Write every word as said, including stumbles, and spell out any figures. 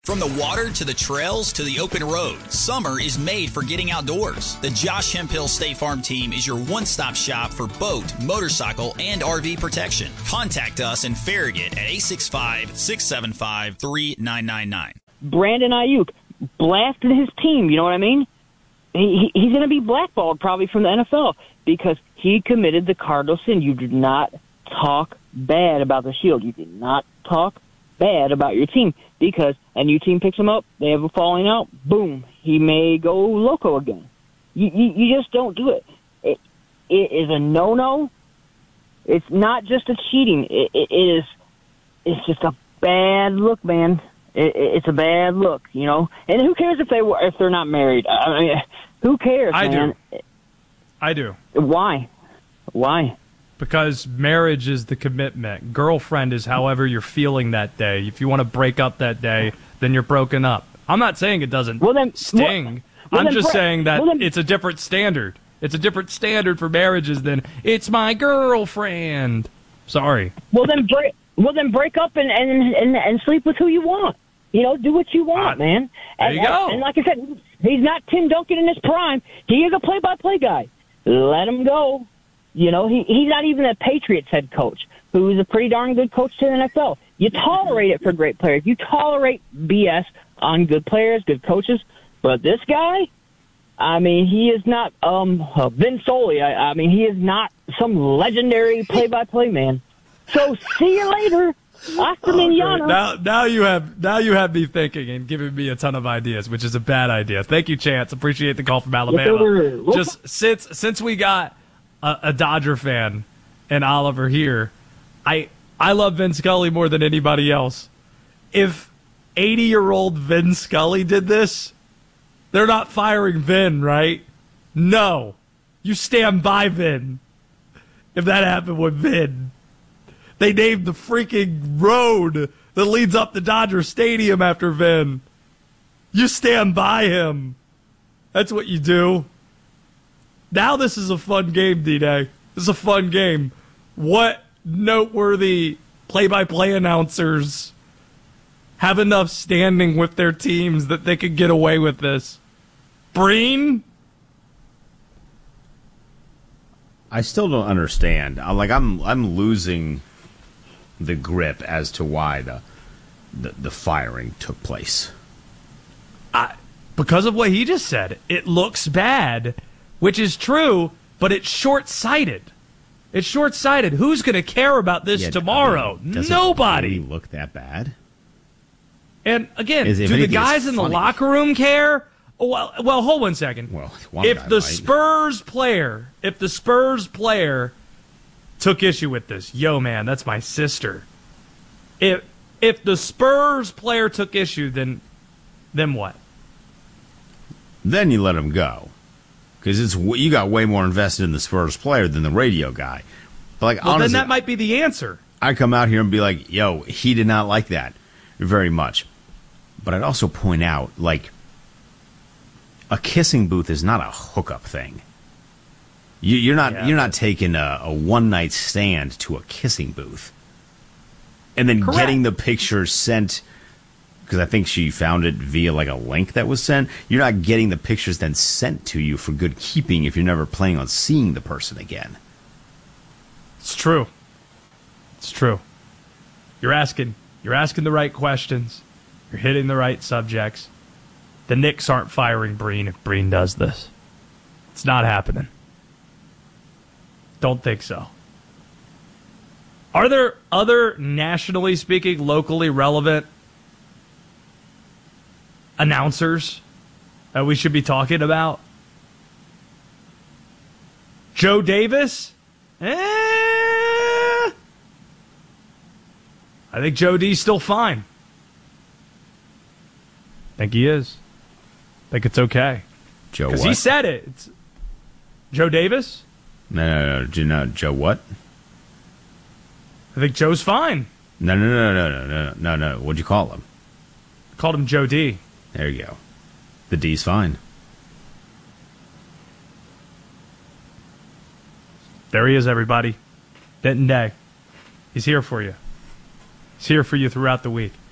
From the water to the trails to the open road, summer is made for getting outdoors. The Josh Hemphill State Farm team is your one-stop shop for boat, motorcycle, and R V protection. Contact us in Farragut at eight six five, six seven five, three nine nine nine. Brandon Ayuk blasted his team, you know what I mean? He, he, he's going to be blackballed probably from the N F L because he committed the cardinal sin. You did not talk bad about the Shield. You did not talk bad about your team because a new team picks him up, they have a falling out, boom, he may go loco again. You, you, you just don't do it. It, it is a no-no. It's not just a cheating. It, it is. It's just a bad look, man. It, it, it's a bad look, you know. And who cares if they were if they're not married? I mean, who cares? I man? do. I do. Why? Why? Because marriage is the commitment. Girlfriend is however you're feeling that day. If you want to break up that day, then you're broken up. I'm not saying it doesn't well, then, sting. Well, I'm well, just then, saying that well, then, it's a different standard. It's a different standard for marriages than it's my girlfriend. Sorry. Well then break. Well then break up and and, and, and sleep with who you want. You know, do what you want, uh, man. There and, you go. And, and like I said, he's not Tim Duncan in his prime. He is a play-by-play guy. Let him go. You know, he he's not even a Patriots head coach, who's a pretty darn good coach to the N F L. You tolerate it for great players. You tolerate B S on good players, good coaches. But this guy, I mean, he is not um uh, Vin Scully. I, I mean, he is not some legendary play-by-play man. So see you later. Hasta mañana. Now, now you have now you have me thinking and giving me a ton of ideas, which is a bad idea. Thank you, Chance. Appreciate the call from Alabama. Just since since we got a, a Dodger fan and Oliver here, I I love Vin Scully more than anybody else. If eighty-year-old Vin Scully did this, they're not firing Vin, right? No, you stand by Vin. If that happened with Vin. They named the freaking road that leads up to Dodger Stadium after Vin. You stand by him. That's what you do. Now this is a fun game, D-Day. This is a fun game. What noteworthy play-by-play announcers have enough standing with their teams that they could get away with this? Breen? I still don't understand. I'm like I'm I'm losing the grip as to why the the, the firing took place. I, because of what he just said, it looks bad, which is true, but it's short-sighted. It's short-sighted. Who's going to care about this yeah, tomorrow? I mean, does Nobody. It really look that bad? And again, Is, do the guys in the locker room care? Well, well, hold one second. Well, if the might. Spurs player, if the Spurs player took issue with this, yo, man, that's my sister. If if the Spurs player took issue, then then what? Then you let him go, because it's you got way more invested in the Spurs player than the radio guy. But like, well, honestly, then that might be the answer. I come out here and be like, yo, he did not like that very much. But I'd also point out, like, a kissing booth is not a hookup thing. You, you're not yeah. you're not taking a, a one night stand to a kissing booth, and then Correct. getting the picture sent. Because I think she found it via like a link that was sent. You're not getting the pictures then sent to you for good keeping if you're never planning on seeing the person again. It's true. It's true. You're asking. You're asking the right questions. You're hitting the right subjects. The Knicks aren't firing Breen if Breen does this. It's not happening. Don't think so. Are there other, nationally speaking, locally relevant announcers that we should be talking about? Joe Davis? Eh. I think Joe D's still fine. I think he is. I think it's okay. Joe what? Because he said it. It's Joe Davis? No, no, no. Do you know Joe what? I think Joe's fine. No, no, no, no, no, no, no, no. What'd you call him? I called him Joe D. There you go. The D's fine. There he is, everybody. Denton Day. He's here for you. He's here for you throughout the week.